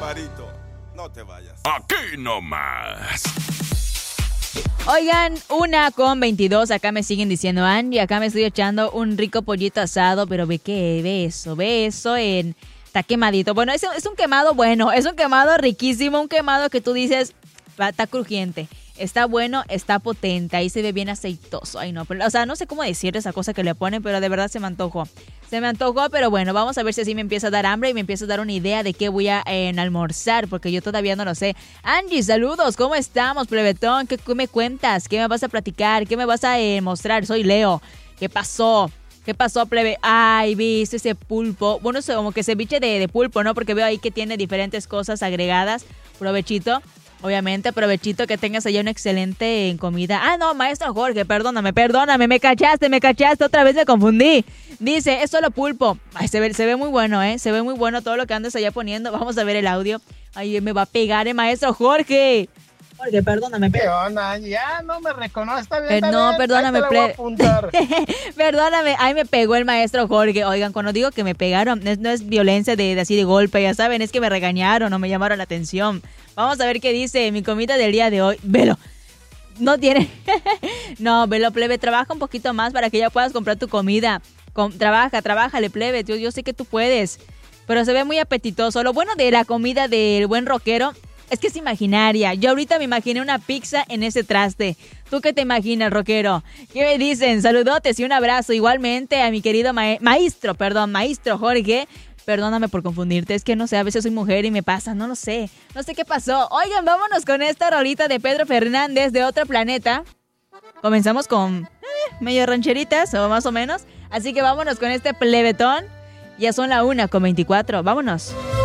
Marito, no te vayas. Aquí nomás. Oigan, 1:22, acá me siguen diciendo, Angie, acá me estoy echando un rico pollito asado, pero ve eso está quemadito. Bueno, es un quemado bueno, es un quemado riquísimo, un quemado que tú dices, está crujiente, está bueno, está potente, ahí se ve bien aceitoso. Ay, no, pero, o sea, no sé cómo decir esa cosa que le ponen, pero de verdad se me antojó. Pero bueno, vamos a ver si así me empieza a dar hambre y me empieza a dar una idea de qué voy a almorzar, porque yo todavía no lo sé. Angie, saludos, ¿cómo estamos, plebetón? ¿Qué me cuentas? ¿Qué me vas a platicar? ¿Qué me vas a mostrar? Soy Leo. ¿Qué pasó? ¿Qué pasó, plebe? Ay, ¿viste ese pulpo? Bueno, es como que ceviche de pulpo, ¿no? Porque veo ahí que tiene diferentes cosas agregadas. Provechito. Obviamente, provechito, que tengas allá una excelente comida. Ah, no, maestro Jorge, perdóname, me cachaste, otra vez me confundí. Dice, es solo pulpo. Ay, se ve muy bueno, se ve muy bueno todo lo que andas allá poniendo. Vamos a ver el audio. Ay, me va a pegar, maestro Jorge. Jorge, perdóname. ¿Qué onda? Ya no me reconoce, está bien. No, perdóname, Perdóname. Ay, me pegó el maestro Jorge. Oigan, cuando digo que me pegaron, no es violencia de así de golpe, ya saben, es que me regañaron o me llamaron la atención. Vamos a ver qué dice mi comida del día de hoy. Velo. No tiene. No, velo, plebe, trabaja un poquito más para que ya puedas comprar tu comida. Trabájale, plebe. Yo sé que tú puedes. Pero se ve muy apetitoso. Lo bueno de la comida del buen rockero es que es imaginaria. Yo ahorita me imaginé una pizza en ese traste. ¿Tú qué te imaginas, rockero? ¿Qué me dicen? Saludotes y un abrazo. Igualmente a mi querido maestro Jorge. Perdóname por confundirte, es que no sé, a veces soy mujer y me pasa, no lo sé. No sé qué pasó. Oigan, vámonos con esta rolita de Pedro Fernández de Otro Planeta. Comenzamos con medio rancheritas o más o menos. Así que vámonos con este plebetón. Ya son la 1:24, vámonos.